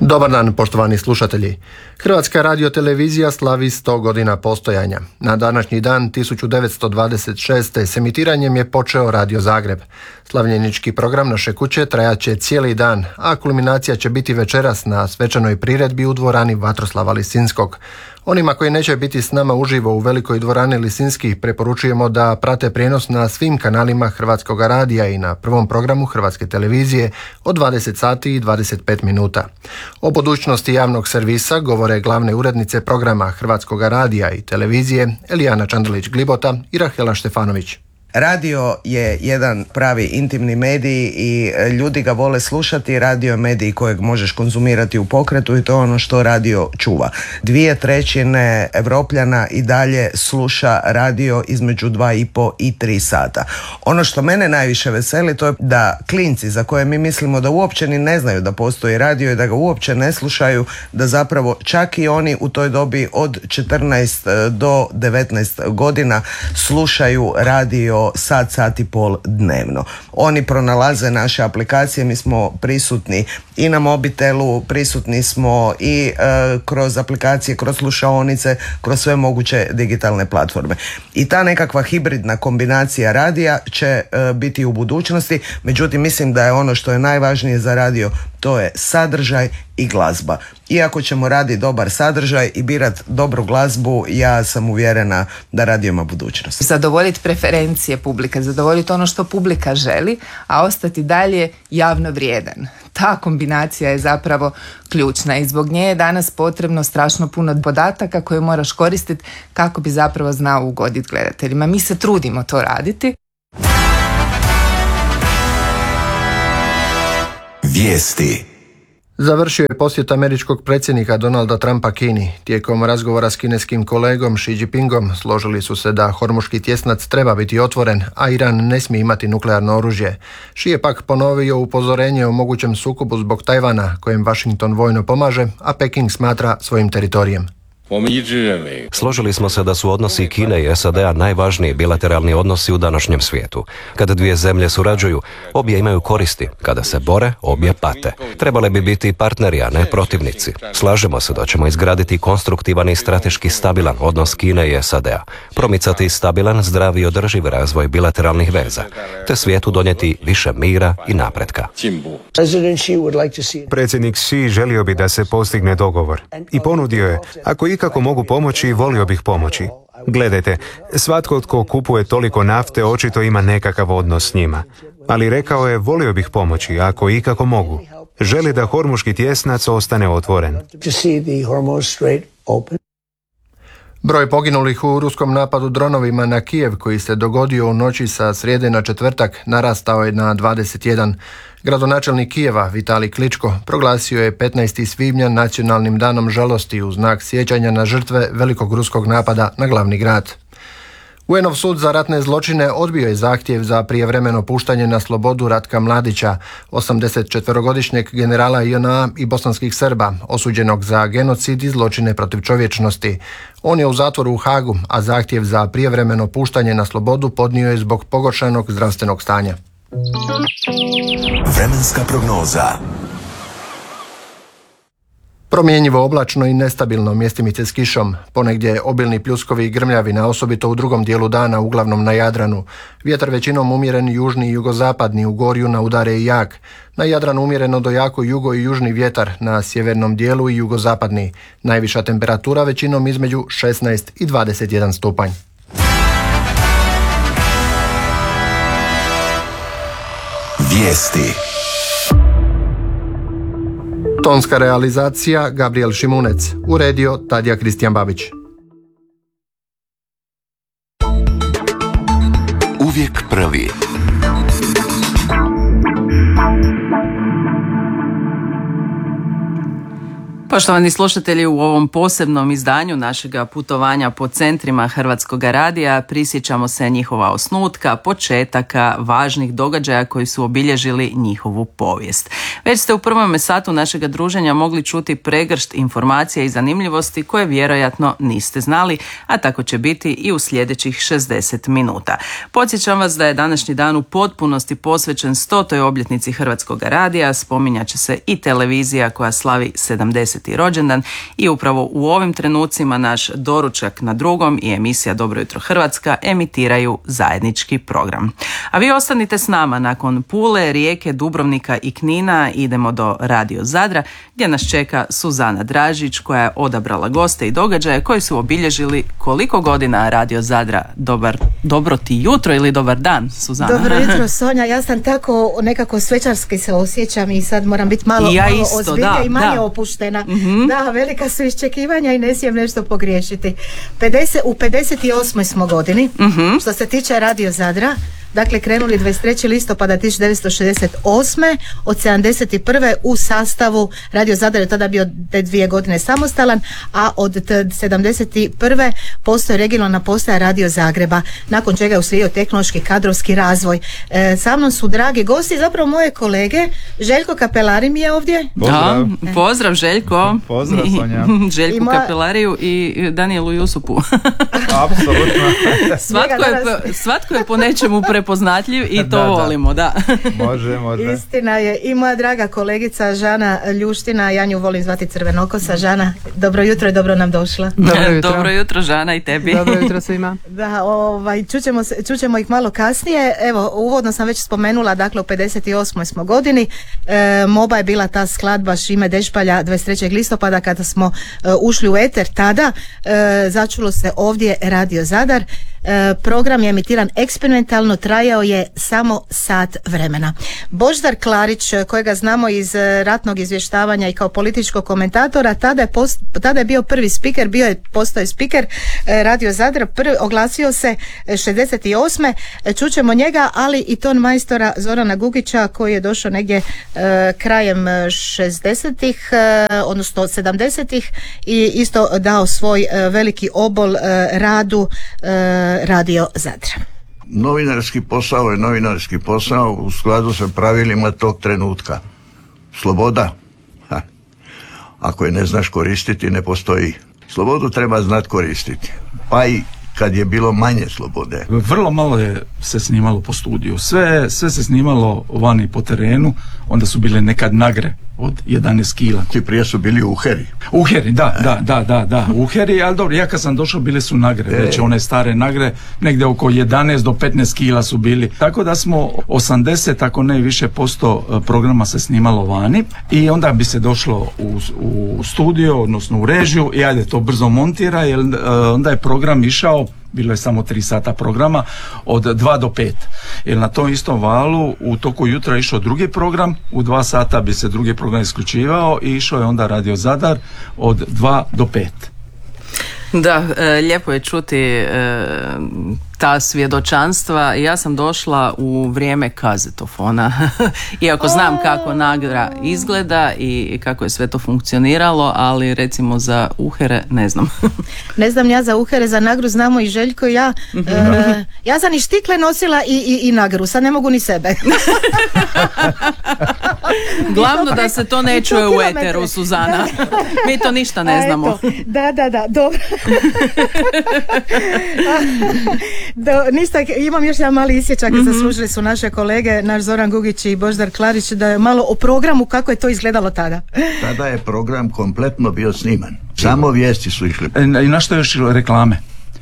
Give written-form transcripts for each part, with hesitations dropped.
Dobar dan, poštovani slušatelji. Hrvatska radiotelevizija slavi 100 godina postojanja. Na današnji dan 1926. s emitiranjem je počeo Radio Zagreb. Slavljenički program naše kuće trajaće cijeli dan, a kulminacija će biti večeras na svečanoj priredbi u dvorani Vatroslava Lisinskog. Onima koji neće biti s nama uživo u velikoj dvorani Lisinski preporučujemo da prate prijenos na svim kanalima Hrvatskog radija i na prvom programu Hrvatske televizije od 20 sati i 25 minuta. O budućnosti javnog servisa govore glavne urednice programa Hrvatskog radija i televizije Elijana Čandelić-Glibota i Rahela Štefanović. Radio je jedan pravi intimni medij i ljudi ga vole slušati. Radio je medij kojeg možeš konzumirati u pokretu i to je ono što radio čuva. 2/3 Evropljana i dalje sluša radio između 2,5 i 3 sata. Ono što mene najviše veseli to je da klinci za koje mi mislimo da uopće ni ne znaju da postoji radio i da ga uopće ne slušaju, da zapravo čak i oni u toj dobi od 14 do 19 godina slušaju radio sat i pol dnevno. Oni pronalaze naše aplikacije, mi smo prisutni i na mobitelu, prisutni smo i kroz aplikacije, kroz slušaonice, kroz sve moguće digitalne platforme. I ta nekakva hibridna kombinacija radija će biti u budućnosti, međutim mislim da je ono što je najvažnije za radio, to je sadržaj i glazba. Iako ćemo raditi dobar sadržaj i birat dobru glazbu, ja sam uvjerena da radio ima budućnost. Zadovoljiti preferencije publike, zadovoljiti ono što publika želi, a ostati dalje javno vrijedan. Ta kombinacija je zapravo ključna i zbog nje je danas potrebno strašno puno podataka koje moraš koristiti kako bi zapravo znao ugoditi gledateljima. Mi se trudimo to raditi. Vijesti. Završio je posjet američkog predsjednika Donalda Trumpa Kini. Tijekom razgovora s kineskim kolegom Xi Jinpingom složili su se da Hormuški tjesnac treba biti otvoren, a Iran ne smije imati nuklearno oružje. Xi je pak ponovio upozorenje o mogućem sukobu zbog Tajvana, kojem Washington vojno pomaže, a Peking smatra svojim teritorijem. Složili smo se da su odnosi Kine i SAD-a najvažniji bilateralni odnosi u današnjem svijetu. Kada dvije zemlje surađuju, obje imaju koristi. Kada se bore, obje pate. Trebale bi biti partneri, a ne protivnici. Slažemo se da ćemo izgraditi konstruktivan i strateški stabilan odnos Kine i SAD-a, promicati stabilan, zdrav i održiv razvoj bilateralnih veza, te svijetu donijeti više mira i napretka. Predsjednik Xi želio bi da se postigne dogovor i ponudio je, ako ikako mogu pomoći, volio bih pomoći. Gledajte, svatko tko kupuje toliko nafte očito ima nekakav odnos s njima. Ali rekao je, volio bih pomoći, ako ikako mogu. Želi da Hormuški tjesnac ostane otvoren. Broj poginulih u ruskom napadu dronovima na Kijev koji se dogodio u noći sa srijede na četvrtak narastao je na 21. Gradonačelnik Kijeva Vitalij Kličko proglasio je 15. svibnja nacionalnim danom žalosti u znak sjećanja na žrtve velikog ruskog napada na glavni grad. UN-ov sud za ratne zločine odbio je zahtjev za prijevremeno puštanje na slobodu Ratka Mladića, 84-godišnjeg generala JNA i bosanskih Srba, osuđenog za genocid i zločine protiv čovječnosti. On je u zatvoru u Hagu, a zahtjev za prijevremeno puštanje na slobodu podnio je zbog pogoršanog zdravstvenog stanja. Vremenska prognoza. Promjenjivo oblačno i nestabilno, mjestimice s kišom. Ponegdje obilni pljuskovi i grmljavina, osobito u drugom dijelu dana, uglavnom na Jadranu. Vjetar većinom umjeren južni i jugozapadni, u gorju na udare i jak. Na Jadranu umjereno do jako jugo i južni vjetar, na sjevernom dijelu i jugozapadni. Najviša temperatura većinom između 16 i 21 stupanj. Vijesti. Tonska realizacija Gabriel Šimunec, uredio Tadija Kristijan Babić. Uvijek prvi. Poštovani slušatelji, u ovom posebnom izdanju našega putovanja po centrima Hrvatskog radija prisjećamo se njihova osnutka, početaka, važnih događaja koji su obilježili njihovu povijest. Već ste u prvome satu našega druženja mogli čuti pregršt informacija i zanimljivosti koje vjerojatno niste znali, a tako će biti i u sljedećih 60 minuta. Podsjećam vas da je današnji dan u potpunosti posvećen 100. obljetnici Hrvatskog radija, spominjat će se i televizija koja slavi 70. rođendan i upravo u ovim trenucima naš doručak na drugom i emisija Dobro jutro Hrvatska emitiraju zajednički program. A vi ostanite s nama. Nakon Pule, Rijeke, Dubrovnika i Knina idemo do Radio Zadra gdje nas čeka Suzana Dražić koja je odabrala goste i događaje koji su obilježili koliko godina Radio Zadra. Dobro ti jutro ili dobar dan, Suzana. Dobro jutro, Sonja. Ja sam tako nekako svečarski se osjećam i sad moram biti malo ozbiljnija i manje opuštena. Da, velika su iščekivanja i ne smijem nešto pogriješiti. U 58. smo godini, što se tiče Radio Zadra. Dakle, krenuli 23. listopada 1968. Od 71. u sastavu Radio Zadar je tada bio 2 godine samostalan, a od 71. postoje regionalna postaja Radio Zagreba, nakon čega je uslijedio tehnološki kadrovski razvoj. Sa mnom su dragi gosti, zapravo moje kolege. Željko Kapelari mi je ovdje. Pozdrav. Pozdrav Željko. Pozdrav Sonja. Željku Kapelariju i Danielu Jusupu. Apsolutno. Svatko je po nečemu prepoznatljiv i to volimo, da. Može. Istina je. I moja draga kolegica Žana Ljuština, ja nju volim zvati Crvenokosa. Žana, dobro jutro i dobro nam došla. Dobro jutro Žana i tebi. Dobro jutro svima. Da, čućemo ih malo kasnije. Evo, uvodno sam već spomenula, dakle u 58. smo godini. Moba je bila ta skladba Šime Dešpalja 23. listopada kada smo ušli u eter tada. Začulo se ovdje Radio Zadar. Program je emitiran eksperimentalno, trajao je samo sat vremena. Božidar Klarić, kojega znamo iz ratnog izvještavanja i kao političkog komentatora, tada je bio prvi spiker, postao je spiker Radio Zadra, oglasio se 68. Čućemo njega, ali i ton majstora Zorana Gugića koji je došao negdje krajem 60-ih, odnosno 70-ih i isto dao svoj veliki obol radu Radio Zadra. Novinarski posao je novinarski posao u skladu sa pravilima tog trenutka. Sloboda, ako je ne znaš koristiti, ne postoji. Slobodu treba znati koristiti, pa i kad je bilo manje slobode. Vrlo malo je se snimalo po studiju. Sve se snimalo vani po terenu, onda su bile nekad nagre od 11 kila. Ti prije su bili uheri. Uheri, da, uheri, ali dobro, ja kad sam došao bile su nagre, već one stare nagre, negdje oko 11 do 15 kila su bili. Tako da smo 80, ako ne više % programa se snimalo vani i onda bi se došlo u studio, odnosno u režiju i ajde to brzo montira, jer onda je program išao, bilo je samo 3 sata programa, od 2 do 5. Jer na tom istom valu u toku jutra išao drugi program, u 2 sata bi se drugi program isključivao i išao je onda Radio Zadar od 2 do 5. Da, lijepo je čuti ta svjedočanstva. Ja sam došla u vrijeme kazetofona, iako znam kako nagra izgleda i kako je sve to funkcioniralo, ali recimo za uhere ne znam. Ne znam ja za uhere, za nagru znamo i Željko i ja. Ja sam i štikle nosila i nagru, sad ne mogu ni sebe. Glavno da se to ne čuje u eteru, Suzana. Mi to ništa ne znamo. Da, dobro. Ništa, imam još jedan mali isječak, zaslužili su naše kolege, naš Zoran Gugić i Božidar Klarić, da je malo o programu kako je to izgledalo tada. Tada je program kompletno bio sniman. Samo vijesti su išle. I na što je još reklame?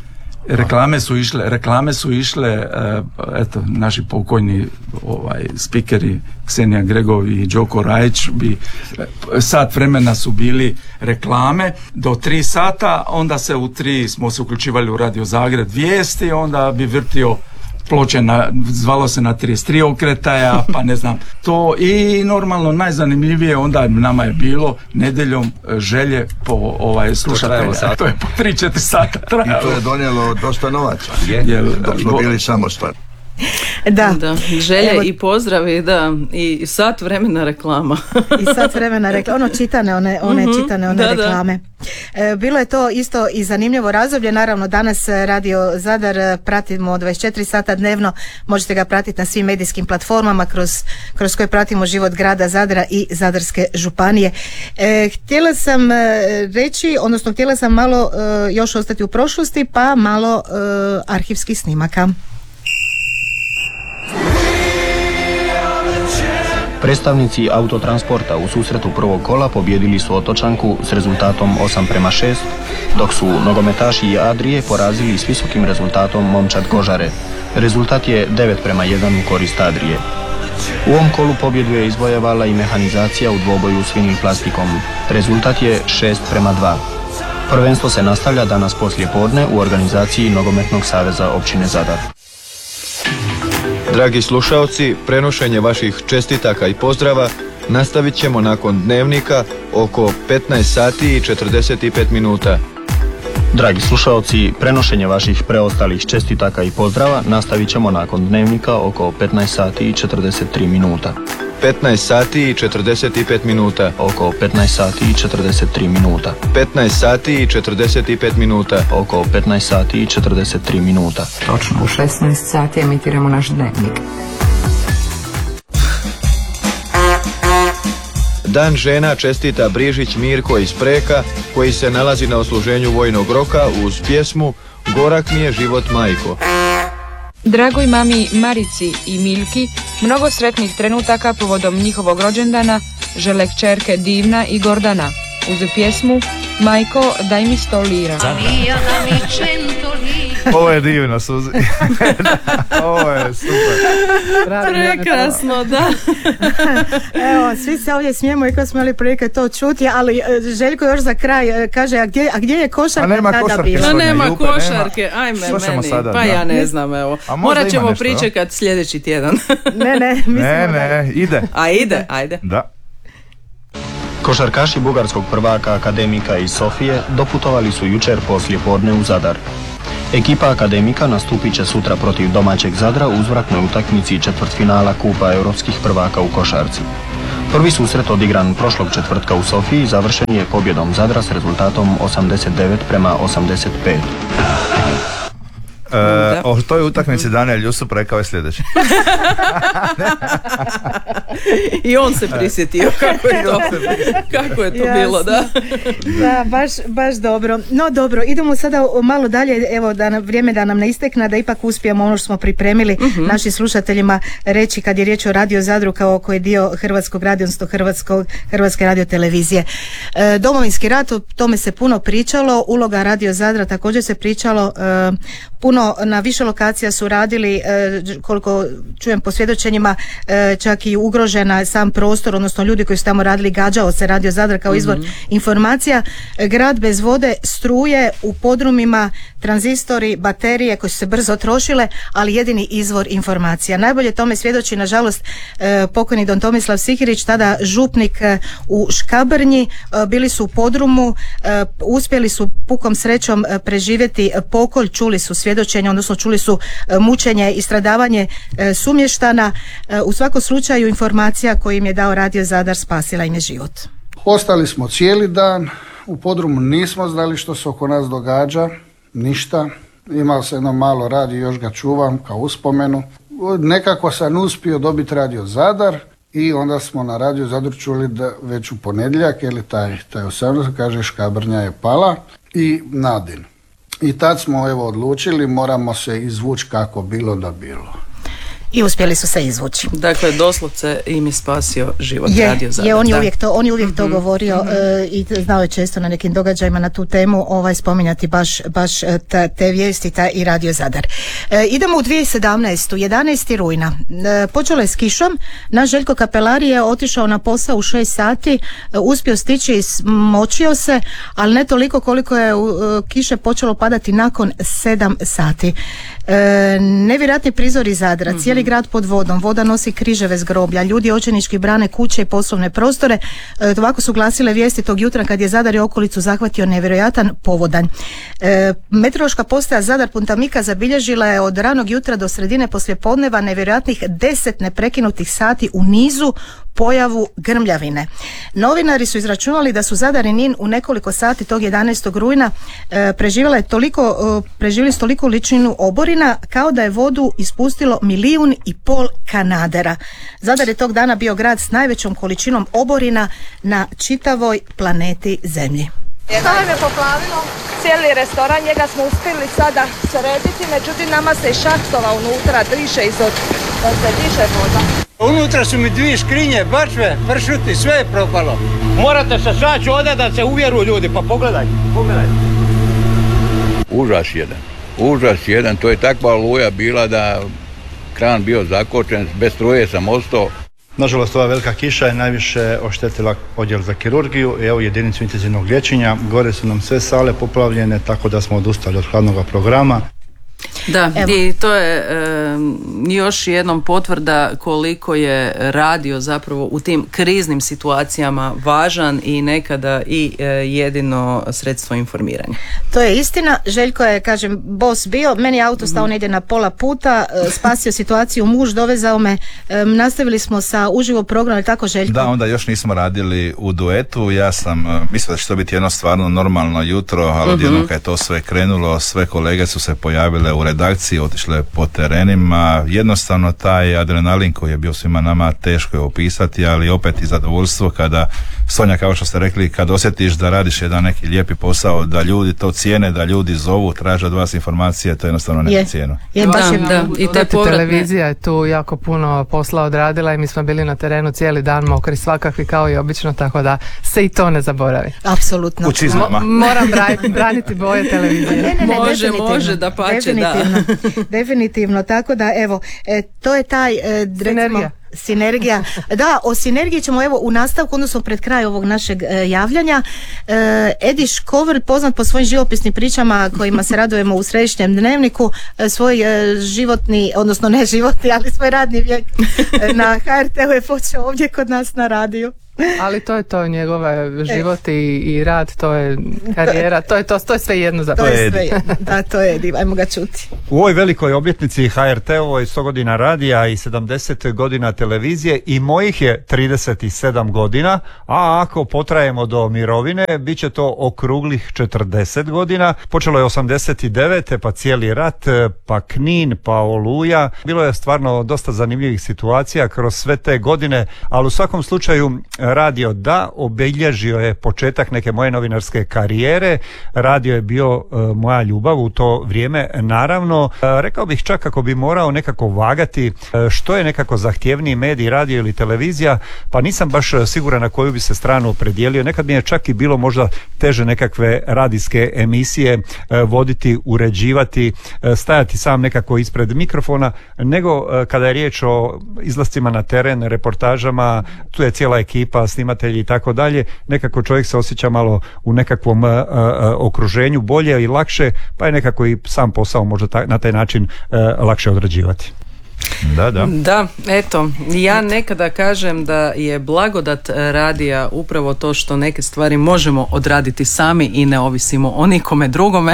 Reklame su išle, eto, naši pokojni spikeri Ksenija Gregov i Đoko Rajić sat vremena su bili reklame do 3 sata, onda se u 3 smo se uključivali u Radio Zagreb vijesti, onda bi vrtio ploče zvalo se na 33 okretaja, pa ne znam to, i normalno najzanimljivije onda nama je bilo nedjeljom Želje po slušatelja, to je po 3-4 sata trajalo. I to je donijelo dosta novaca, dok smo bili samostalni. Da. Želje i pozdravi, da, i sat vremena reklama. I sat vremena reklama, čitane reklame. Bilo je to isto i zanimljivo razdoblje, naravno danas Radio Zadar pratimo 24 sata dnevno, možete ga pratiti na svim medijskim platformama kroz koje pratimo život grada Zadra i Zadarske županije. Htjela sam reći, odnosno htjela sam malo još ostati u prošlosti, pa malo arhivskih snimaka. Predstavnici autotransporta u susretu prvog kola pobijedili su Otočanku s rezultatom 8:6, dok su nogometaši Adrije porazili s visokim rezultatom Momčad Kožare. Rezultat je 9:1 u korist Adrije. U ovom kolu pobjedu je izvojevala i mehanizacija u dvoboju s vinil plastikom. Rezultat je 6:2. Prvenstvo se nastavlja danas poslije podne u organizaciji Nogometnog saveza općine Zadar. Dragi slušaoci, prenošenje vaših čestitaka i pozdrava nastavit ćemo nakon dnevnika oko 15 sati i 45 minuta. Dragi slušaoci, prenošenje vaših preostalih čestitaka i pozdrava nastavit ćemo nakon dnevnika oko 15 sati i 43 minuta. 15 sati i 45 minuta. Oko 15 sati i 43 minuta. 15 sati i 45 minuta. Oko 15 sati i 43 minuta. Točno u 16 sati emitiramo naš dnevnik. Dan žena čestita Brižić Mirko iz Preka, koji se nalazi na odsluženju vojnog roka uz pjesmu Gorak mi je život majko. Dragoj mami Marici i Milki mnogo sretnih trenutaka povodom njihovog rođendana žele kćerke Divna i Gordana uz pjesmu Majko daj mi 100 lira. Ovo je divno, Suzi. Ovo je super. Prekrasno, da. Evo, svi se ovdje smijemo i kad smo imali prilike to čuti, ali Željko još za kraj kaže, a gdje je košarka tada bila? Nema košarke, ajme meni, sada, pa ja ne znam, evo. Morat ćemo pričekat sljedeći tjedan. Ne, ide. A ide, ajde. Da. Košarkaši bugarskog prvaka Akademika iz Sofije doputovali su jučer poslije podne u Zadar. Ekipa Akademika nastupit će sutra protiv domaćeg Zadra u uzvratnoj utakmici četvrtfinala Kupa europskih prvaka u košarci. Prvi susret odigran prošlog četvrtka u Sofiji završen je pobjedom Zadra s rezultatom 89:85. O toj utakmici Daniel Jusup rekao je sljedeće. I on se prisjetio kako je to bilo, da. Da, baš dobro. No dobro, idemo sada malo dalje, evo vrijeme da nam ne istekne, da ipak uspijemo ono što smo pripremili našim slušateljima reći kad je riječ o Radio Zadru kao koji je dio Hrvatskog radija, odnosno Hrvatske radiotelevizije. Domovinski rat, o tome se puno pričalo, uloga Radio Zadra također se pričalo, puno na više lokacija su radili, koliko čujem po svjedočenjima, čak i ugrožena sam prostor, odnosno ljudi koji su tamo radili, gađao se Radio Zadar kao izvor informacija. Grad bez vode, struje, u podrumima tranzistori, baterije koje su se brzo trošile, ali jedini izvor informacija. Najbolje tome svjedoči, nažalost, pokojni don Tomislav Sikirić, tada župnik u Škabrnji. Bili su u podrumu, uspjeli su pukom srećom preživjeti pokolj, čuli su svjedočenje, odnosno čuli su mučenje i stradavanje sumještana. U svakom slučaju informacija koju im je dao Radio Zadar spasila im je život. Ostali smo cijeli dan, u podrumu nismo znali što se oko nas događa, ništa. Imao sam jedno malo radio, još ga čuvam kao uspomenu. Nekako sam uspio dobiti Radio Zadar i onda smo na Radio Zadru čuli da već u ponedjeljak, ili taj 18. kaže Škabrnja je pala i Nadin. I tad smo odlučili, moramo se izvući kako bilo da bilo. I uspjeli su se izvući. Dakle, doslovce im je spasio život Radio Zadar. On je uvijek to govorio i znao je često na nekim događajima na tu temu spominjati baš te vijesti i Radio Zadar. Idemo u 2017. 11. rujna. Počelo je s kišom. Naš Željko Kapelari je otišao na posao u 6 sati, uspio stići i smočio se, ali ne toliko koliko je kiše počelo padati nakon 7 sati. Nevjerojatni prizor iz Zadra. Cijeli cijeli grad pod vodom, voda nosi križeve s groblja, ljudi očajnički brane kuće i poslovne prostore. Ovako su glasile vijesti tog jutra kad je Zadar i okolicu zahvatio nevjerojatan povodanj. Meteorološka postaja Zadar Puntamika zabilježila je od ranog jutra do sredine poslijepodneva nevjerojatnih 10 neprekinutih sati u nizu pojavu grmljavine. Novinari su izračunali da su Zadar i Nin u nekoliko sati tog 11. rujna preživjeli s toliko količinu oborina kao da je vodu ispustilo 1,5 milijuna kanadera. Zadar je tog dana bio grad s najvećom količinom oborina na čitavoj planeti Zemlji. Šta nam je poplavilo? Cijeli restoran, njega smo uspjeli sada srediti, međutim nama se i šahtova unutra diše da se diše voda. Unutra su mi 2 škrinje, bačve, pršuti, sve je propalo. Morate se saći ovdje da se uvjeruju ljudi, pa pogledajte. Užas jedan, to je takva oluja bila da kran bio zakočen, bez struje sam ostao. Nažalost, ova velika kiša je najviše oštetila odjel za kirurgiju i evo jedinicu intenzivnog liječenja. Gore su nam sve sale poplavljene, tako da smo odustali od hladnog programa. Da, i to je još jednom potvrda koliko je radio zapravo u tim kriznim situacijama važan i nekada i jedino sredstvo informiranja. To je istina. Željko je, kažem, boss bio, meni je auto stao negdje na pola puta, spasio situaciju, muž dovezao me, nastavili smo sa uživo programom, tako Željko? Da, onda još nismo radili u duetu, ja sam mislio da će to biti jedno stvarno normalno jutro, ali odjednom kad je to sve krenulo, sve kolege su se pojavile u redakciji, otišle po terenima, jednostavno taj adrenalin koji je bio svima nama teško je opisati, ali opet i zadovoljstvo kada, Sonja, kao što ste rekli, kad osjetiš da radiš jedan neki lijepi posao, da ljudi to cijene, da ljudi zovu, traže od vas informacije, to jednostavno nema cijenu. I televizija je tu jako puno posla odradila i mi smo bili na terenu cijeli dan mokri svakakvi kao i obično, tako da se i to ne zaboravi. Apsolutno. U čizmama. Moram braniti boje televizije. Može, da pače, da. Definitivno, tako da evo, to je taj sinergija. Da, o sinergiji ćemo evo u nastavku, odnosno pred kraj ovog našeg javljanja. Edi Škover, poznat po svojim živopisnim pričama kojima se radujemo u Središnjem dnevniku, svoj životni, odnosno ne životni, ali svoj radni vijek na HRT-u je počeo ovdje kod nas na radiju. Ali to je to, njegove život i rad, to je karijera, to je sve jedno za to je sve jedno. Da, to je Edi, ajmo ga čuti. U ovoj velikoj obljetnici HRT-ovoj 100 godina radija i 70 godina televizije i mojih je 37 godina, a ako potrajemo do mirovine, bit će to okruglih 40 godina. Počelo je 89. pa cijeli rat, pa Knin, pa Oluja. Bilo je stvarno dosta zanimljivih situacija kroz sve te godine, ali u svakom slučaju radio obilježio je početak neke moje novinarske karijere. Radio je bio moja ljubav u to vrijeme. Naravno, rekao bih čak ako bi morao nekako vagati što je nekako zahtjevniji medij, radio ili televizija, pa nisam baš siguran na koju bi se stranu opredijelio. Nekad mi je čak i bilo možda teže nekakve radijske emisije voditi, uređivati, stajati sam nekako ispred mikrofona, nego kada je riječ o izlascima na teren, reportažama, tu je cijela ekipa, snimatelji i tako dalje, nekako čovjek se osjeća malo u nekakvom okruženju bolje i lakše, pa je nekako i sam posao možda na taj način lakše odrađivati. Da, eto, ja nekada kažem da je blagodat radija upravo to što neke stvari možemo odraditi sami i ne ovisimo o nikome drugome.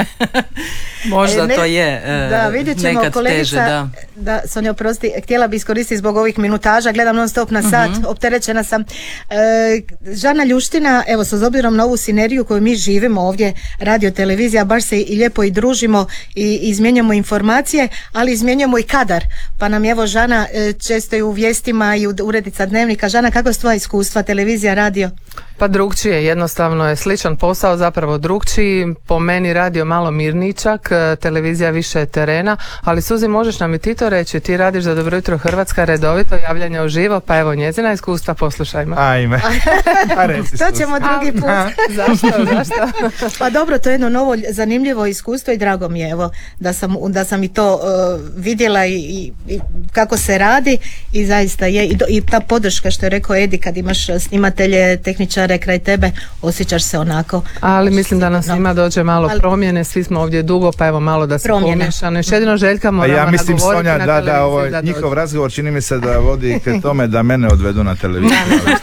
Možda to je vidjet ćemo, nekad kolegica, teže. Da, Sonja, oprosti, htjela bi iskoristiti zbog ovih minutaža, gledam non stop na sat, opterećena sam. Žana Ljuština, evo, s obzirom na ovu sinergiju koju mi živimo ovdje, radio, televizija, baš se i lijepo i družimo i izmjenjujemo informacije, ali izmjenjujemo i kadar, pa nam je evo Žana često i u vijestima i urednica dnevnika. Žana, kako je tvoja iskustva, televizija, radio? Pa drugčije, jednostavno je sličan posao, zapravo drugčiji, po meni radio malo mirničak, televizija više terena, ali Suzi, možeš nam i ti to reći, ti radiš za Dobro jutro Hrvatska redovito, javljanje uživo, pa evo njezina iskustva, poslušajmo. Ajme. To ćemo drugi put. Zašto? Pa dobro, to je jedno novo zanimljivo iskustvo i drago mi je evo da sam i to vidjela i kako se radi i zaista je i ta podrška što je rekao Edi, kad imaš snimatelje, tehničare, Kožare kraj tebe, osjećaš se onako. Ali mislim da nam svima dođe malo promjene, svi smo ovdje dugo, pa evo malo da se pomiješano. Još jedino Željka moramo nagovoriti. Ja mislim, Sonja, da ovo njihov razgovor čini mi se da vodi k tome da mene odvedu na televiziju.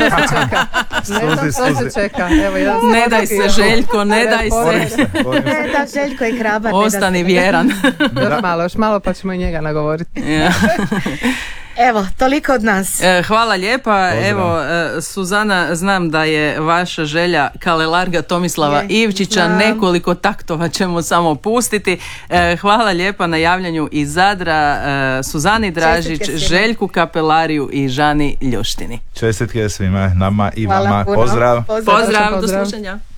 Što se čeka? Evo, ne daj se, Željko, ne daj se. Ne, da, Željko je hrabar. Ostani vjeran. Još malo pa ćemo i njega nagovoriti. Evo, toliko od nas. Hvala lijepa. Pozdrav. Evo, Suzana, znam da je vaša želja Kalelarga Tomislava Ivčića, nekoliko taktova ćemo samo pustiti. Hvala lijepa na javljanju iz Zadra, Suzani Dražić, Željku Kapelariju i Žani Ljuštini. Čestitke svima, nama i hvala vama. Puno. Pozdrav. Pozdrav, do slušanja.